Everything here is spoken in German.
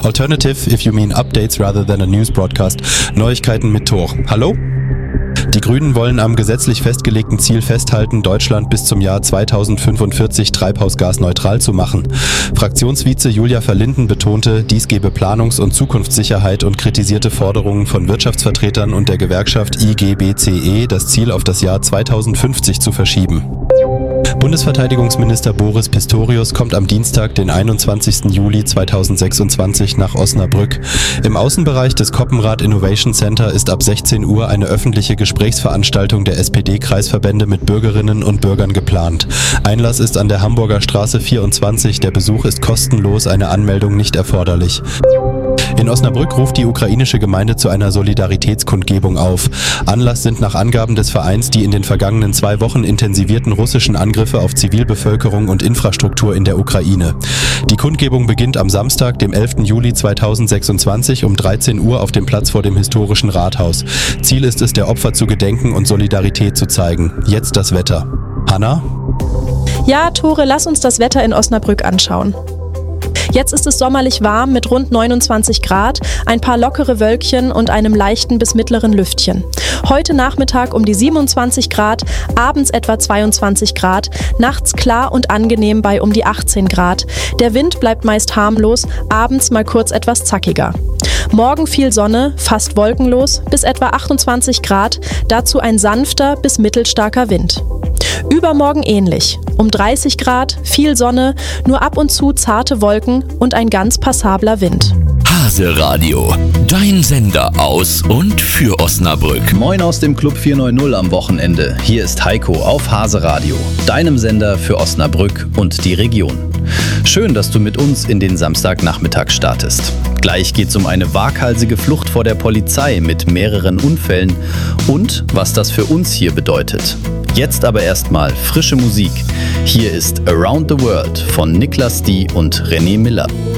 Alternative, if you mean updates rather than a news broadcast. Neuigkeiten mit Tor. Hallo? Die Grünen wollen am gesetzlich festgelegten Ziel festhalten, Deutschland bis zum Jahr 2045 treibhausgasneutral zu machen. Fraktionsvize Julia Verlinden betonte, dies gebe Planungs- und Zukunftssicherheit und kritisierte Forderungen von Wirtschaftsvertretern und der Gewerkschaft IGBCE, das Ziel auf das Jahr 2050 zu verschieben. Bundesverteidigungsminister Boris Pistorius kommt am Dienstag, den 21. Juli 2026 nach Osnabrück. Im Außenbereich des Koppenrad Innovation Center ist ab 16 Uhr eine öffentliche Gesprächsveranstaltung der SPD-Kreisverbände mit Bürgerinnen und Bürgern geplant. Einlass ist an der Hamburger Straße 24, der Besuch ist kostenlos, eine Anmeldung nicht erforderlich. In Osnabrück ruft die ukrainische Gemeinde zu einer Solidaritätskundgebung auf. Anlass sind nach Angaben des Vereins die in den vergangenen 2 Wochen intensivierten russischen Angriffe auf Zivilbevölkerung und Infrastruktur in der Ukraine. Die Kundgebung beginnt am Samstag, dem 11. Juli 2026 um 13 Uhr auf dem Platz vor dem historischen Rathaus. Ziel ist es, der Opfer zu gedenken und Solidarität zu zeigen. Jetzt das Wetter. Hanna? Ja, Tore, lass uns das Wetter in Osnabrück anschauen. Jetzt ist es sommerlich warm mit rund 29 Grad, ein paar lockere Wölkchen und einem leichten bis mittleren Lüftchen. Heute Nachmittag um die 27 Grad, abends etwa 22 Grad, nachts klar und angenehm bei um die 18 Grad. Der Wind bleibt meist harmlos, abends mal kurz etwas zackiger. Morgen viel Sonne, fast wolkenlos, bis etwa 28 Grad, dazu ein sanfter bis mittelstarker Wind. Übermorgen ähnlich. Um 30 Grad, viel Sonne, nur ab und zu zarte Wolken und ein ganz passabler Wind. Hase Radio, dein Sender aus und für Osnabrück. Moin aus dem Club 490 am Wochenende. Hier ist Heiko auf Hase Radio, deinem Sender für Osnabrück und die Region. Schön, dass du mit uns in den Samstagnachmittag startest. Gleich geht's um eine waghalsige Flucht vor der Polizei mit mehreren Unfällen und was das für uns hier bedeutet. Jetzt aber erstmal frische Musik. Hier ist Around the World von Niklas D. und René Miller.